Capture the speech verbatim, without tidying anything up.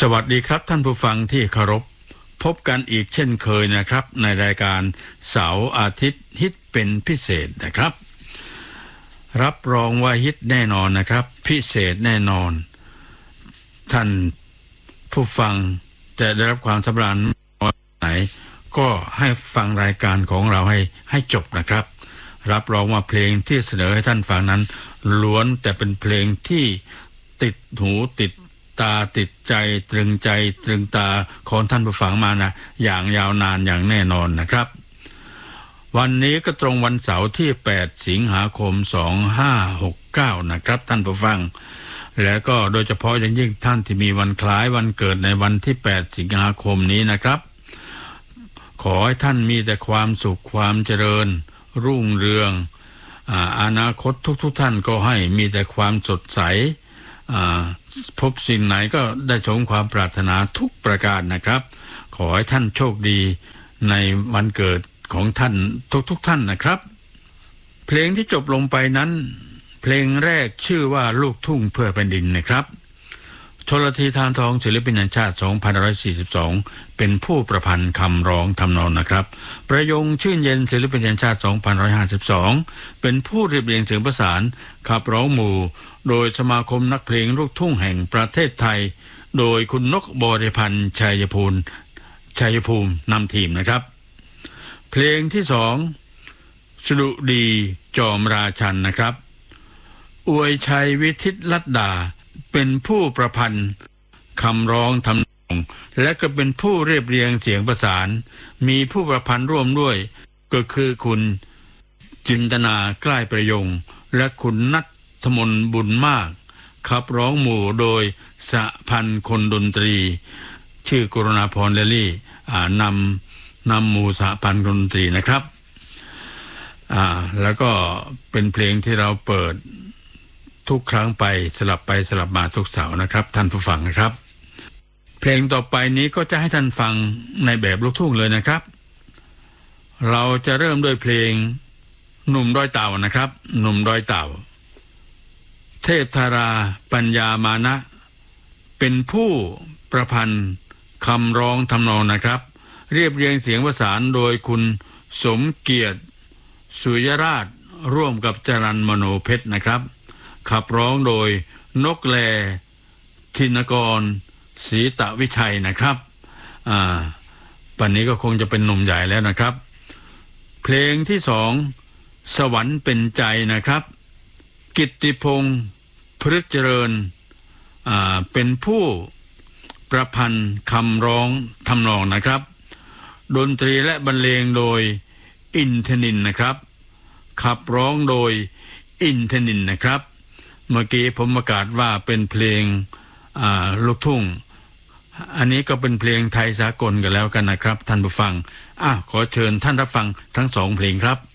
สวัสดีครับท่านผู้ฟังที่เคารพพบกันอีกเช่นเคยนะครับในรายการเสาร์อาทิตย์ฮิตเป็นพิเศษนะครับรับรองว่าฮิตแน่นอนนะครับพิเศษแน่นอนท่านผู้ฟังจะได้รับความสำราญไหนก็ให้ฟังรายการของเราให้ให้จบนะครับรับรองว่าเพลงที่เสนอให้ท่านฟังนั้นล้วนแต่เป็นเพลงที่ติดหูติดตาติดใจตรึงใจตรึงตาของท่านผู้ฟังมานะอย่างยาวนานอย่างแน่นอนนะครับวันนี้ก็ตรงวันเสาร์ที่แปดสิงหาคมสองพันห้าร้อยหกสิบเก้านะครับท่านผู้ฟังและก็โดยเฉพาะอย่างยิ่งท่านที่มีวันคล้ายวันเกิดในวันที่แปดสิงหาคมนี้นะครับขอให้ท่านมีแต่ความสุขความเจริญรุ่งเรืองอ่าอนาคตทุกๆท่านก็ให้มีแต่ความสดใสอ่าพบสิ่งไหนก็ได้สมความปรารถนาทุกประการนะครับขอให้ท่านโชคดีในวันเกิดของท่านทุกๆท่านนะครับเพลงที่จบลงไปนั้นเพลงแรกชื่อว่าลูกทุ่งเพื่อแผ่นดินนะครับชลธี ทานทองศิลปินแห่งชาติสองพันห้าร้อยสี่สิบสองเป็นผู้ประพันธ์คำร้องทำนองนะครับประยงชื่นเย็นศิลปินแห่งชาติสองพันห้าร้อยห้าสิบสองเป็นผู้เรียบเรียงเสียงประสานขับร้องหมู่โดยสมาคมนักเพลงลูกทุ่งแห่งประเทศไทยโดยคุณนกบริพันธ์ชัยภูมิชัยภูมินำทีมนะครับเพลงที่สองสดุดีจอมราชันนะครับอวยชัยวิทิตลัดดาเป็นผู้ประพันธ์คำร้องทำนองและก็เป็นผู้เรียบเรียงเสียงประสานมีผู้ประพันธ์ร่วมด้วยก็คือคุณจินตนาใกล้ประยงและคุณนัทมนบุญมากขับร้องหมู่โดยสหพันธ์คนดนตรีชื่อกรุณาพรเลลี่นำนำหมู่สหพันธ์คนดนตรีนะครับอ่าแล้วก็เป็นเพลงที่เราเปิดทุกครั้งไปสลับไปสลับมาทุกเสาร์นะครับท่านผู้ฟังนะครับเพลงต่อไปนี้ก็จะให้ท่านฟังในแบบลูกทุ่งเลยนะครับเราจะเริ่มด้วยเพลงหนุ่มดอยเต่านะครับหนุ่มดอยเต่าเทพธาราปัญญามานะเป็นผู้ประพันธ์คำร้องทำนองนะครับเรียบเรียงเสียงประสานโดยคุณสมเกียรติสุยราชร่วมกับจรัญมโนเพชรนะครับขับร้องโดยนกแลธินกรศรีตะวิชัยนะครับอ่าปัจจุบันนี้ก็คงจะเป็นหนุ่มใหญ่แล้วนะครับเพลงที่สองสวรรค์เป็นใจนะครับกิตติพงษ์พฤกษ์เจริญอ่าเป็นผู้ประพันธ์คำร้องทำนองนะครับดนตรีและบรรเลงโดยอินทนินนะครับขับร้องโดยอินทนินนะครับเมื่อกี้ผมประกาศว่าเป็นเพลงอ่าลูกทุ่งอันนี้ก็เป็นเพลงไทยสากลกันแล้วกันนะครับท่านผู้ฟังอ่ะขอเชิญท่านรับฟังทั้งสองเพลงครับ